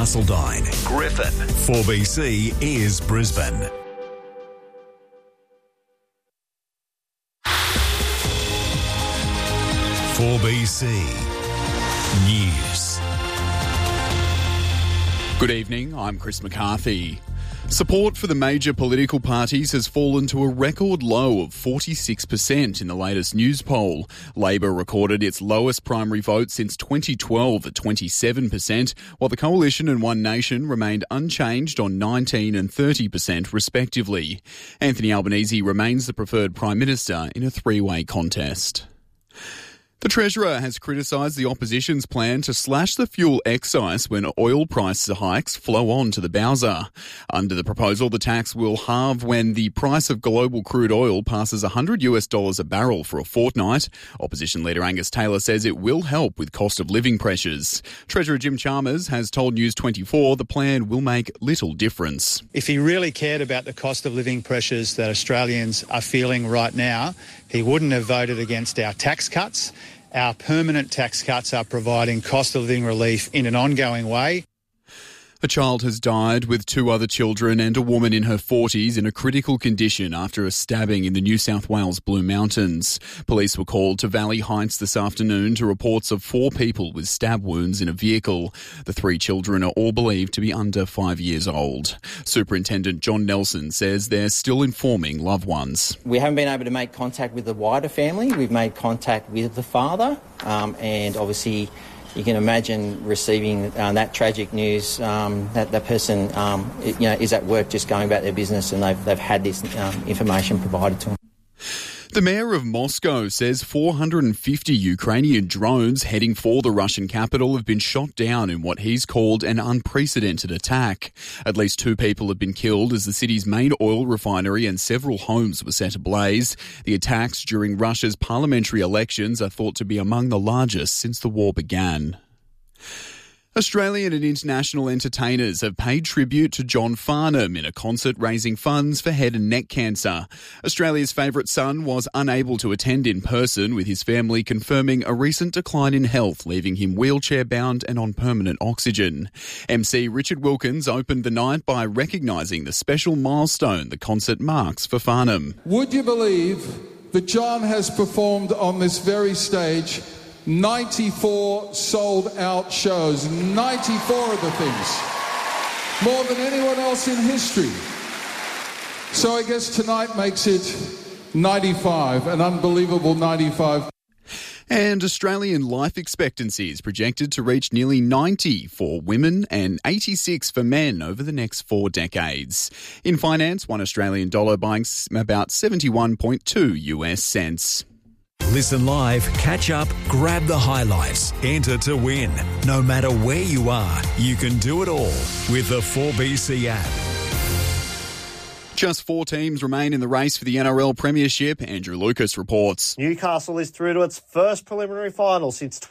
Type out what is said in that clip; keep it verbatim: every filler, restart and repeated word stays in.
Castledine. Griffin. four B C is Brisbane. four B C News. Good evening, I'm Chris McCarthy. Support for the major political parties has fallen to a record low of forty-six percent in the latest news poll. Labor recorded its lowest primary vote since twenty twelve at twenty-seven percent, while the Coalition and One Nation remained unchanged on nineteen and thirty percent respectively. Anthony Albanese remains the preferred Prime Minister in a three-way contest. The Treasurer has criticised the opposition's plan to slash the fuel excise when oil price hikes flow on to the Bowser. Under the proposal, the tax will halve when the price of global crude oil passes one hundred US dollars a barrel for a fortnight. Opposition leader Angus Taylor says it will help with cost of living pressures. Treasurer Jim Chalmers has told News twenty-four the plan will make little difference. If he really cared about the cost of living pressures that Australians are feeling right now, he wouldn't have voted against our tax cuts. Our permanent tax cuts are providing cost of living relief in an ongoing way. A child has died with two other children and a woman in her forties in a critical condition after a stabbing in the New South Wales Blue Mountains. Police were called to Valley Heights this afternoon to reports of four people with stab wounds in a vehicle. The three children are all believed to be under five years old. Superintendent John Nelson says they're still informing loved ones. We haven't been able to make contact with the wider family. We've made contact with the father um, and obviously you can imagine receiving uh, that tragic news. Um, that the person, um, it, you know, is at work just going about their business, and they've they've had this um, information provided to them. The mayor of Moscow says four hundred fifty Ukrainian drones heading for the Russian capital have been shot down in what he's called an unprecedented attack. At least two people have been killed as the city's main oil refinery and several homes were set ablaze. The attacks during Russia's parliamentary elections are thought to be among the largest since the war began. Australian and international entertainers have paid tribute to John Farnham in a concert raising funds for head and neck cancer. Australia's favourite son was unable to attend in person, with his family confirming a recent decline in health, leaving him wheelchair-bound and on permanent oxygen. M C Richard Wilkins opened the night by recognising the special milestone the concert marks for Farnham. Would you believe that John has performed on this very stage ninety-four sold-out shows, ninety-four of the things, more than anyone else in history. So I guess tonight makes it ninety-five, an unbelievable ninety-five. And Australian life expectancy is projected to reach nearly ninety for women and eighty-six for men over the next four decades. In finance, one Australian dollar buying about seventy-one point two US cents. Listen live, catch up, grab the highlights, enter to win. No matter where you are, you can do it all with the four B C app. Just four teams remain in the race for the N R L Premiership. Andrew Lucas reports. Newcastle is through to its first preliminary final since